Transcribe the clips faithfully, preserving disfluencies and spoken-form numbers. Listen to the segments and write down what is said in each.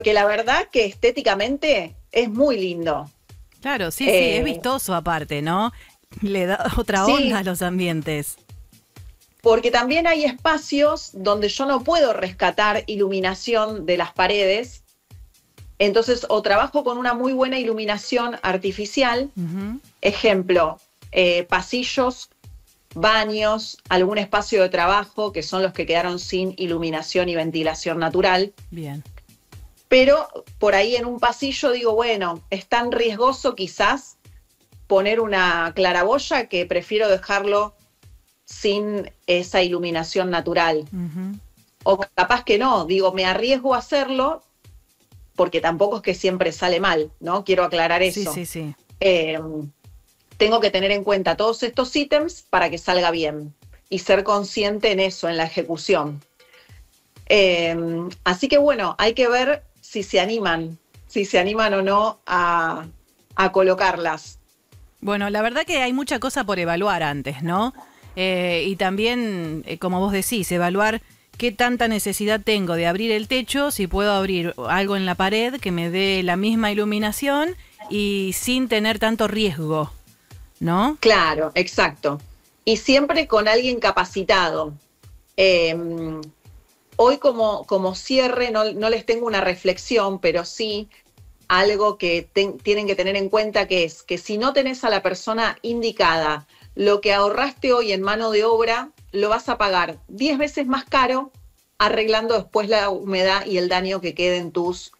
la verdad que estéticamente es muy lindo. Claro, sí, sí, Eh, es vistoso aparte, ¿no? Le da otra onda a sí, los ambientes. porque también hay espacios donde yo no puedo rescatar iluminación de las paredes. Entonces, o trabajo con una muy buena iluminación artificial, Ujú. ejemplo, eh, pasillos, baños, algún espacio de trabajo, que son los que quedaron sin iluminación y ventilación natural. Bien. Pero por ahí en un pasillo digo, bueno, es tan riesgoso quizás poner una claraboya que prefiero dejarlo sin esa iluminación natural. Ujú. O capaz que no, digo, me arriesgo a hacerlo porque tampoco es que siempre sale mal, ¿no? Quiero aclarar Sí, eso. sí, sí. Eh, tengo que tener en cuenta todos estos ítems para que salga bien y ser consciente en eso, en la ejecución. Eh, así que bueno, hay que ver si se animan, si se animan o no a, a colocarlas. Bueno, la verdad que hay mucha cosa por evaluar antes, ¿no? Eh, y también, eh, como vos decís, evaluar qué tanta necesidad tengo de abrir el techo, si puedo abrir algo en la pared que me dé la misma iluminación y sin tener tanto riesgo, ¿no? Claro, exacto. Y siempre con alguien capacitado. Eh, hoy como, como cierre no, no les tengo una reflexión, pero sí algo que te, tienen que tener en cuenta, que es que si no tenés a la persona indicada, lo que ahorraste hoy en mano de obra, lo vas a pagar diez veces más caro arreglando después la humedad y el daño que quede en tus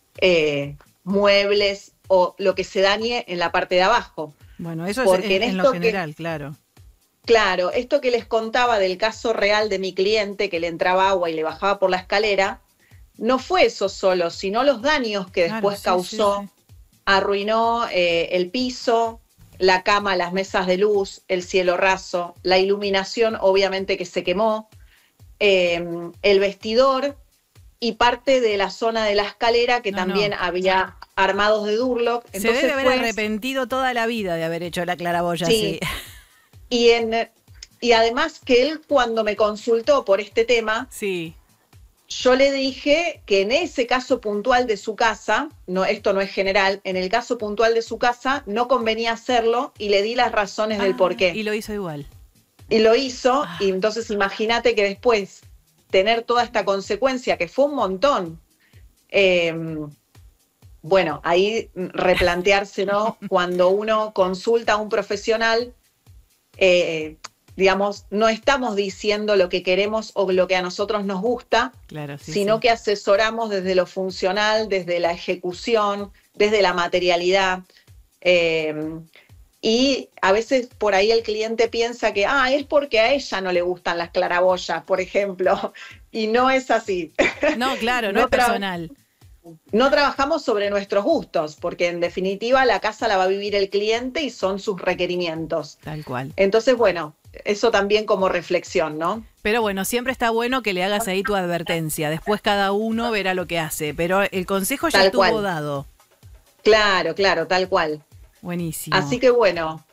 eh, muebles o lo que se dañe en la parte de abajo. Bueno, eso es Porque en, en en lo esto que, general, claro. claro, esto que les contaba del caso real de mi cliente que le entraba agua y le bajaba por la escalera, no fue eso solo, sino los daños que Claro, después sí, sí, causó. sí. Arruinó eh, el piso, la cama, las mesas de luz, el cielo raso, la iluminación obviamente que se quemó, eh, el vestidor y parte de la zona de la escalera que No, también no. había armados de Durlock. Se debe Entonces haber fue, arrepentido toda la vida de haber hecho la claraboya así. sí, y, en, y además que él cuando me consultó por este tema, Sí. yo le dije que en ese caso puntual de su casa, no, esto no es general, en el caso puntual de su casa no convenía hacerlo y le di las razones del por Ah, qué. y lo hizo igual. Y lo hizo, y Ah, entonces imagínate que después tener toda esta consecuencia, que fue un montón, eh, bueno, ahí replantearse, ¿no? Cuando uno consulta a un profesional, eh, digamos, no estamos diciendo lo que queremos o lo que a nosotros nos gusta, claro, sí, sino sí. que asesoramos desde lo funcional, desde la ejecución, desde la materialidad. Eh, y a veces por ahí el cliente piensa que ah, es porque a ella no le gustan las claraboyas, por ejemplo, y no es así. No, claro, no es No, tra personal. no trabajamos sobre nuestros gustos, porque en definitiva la casa la va a vivir el cliente y son sus requerimientos. Tal cual. Entonces, bueno, eso también como reflexión, ¿no? Pero bueno, siempre está bueno que le hagas ahí tu advertencia. Después cada uno verá lo que hace. Pero el consejo ya Tal estuvo cual. dado. Claro, claro, tal cual. Buenísimo. Así que bueno,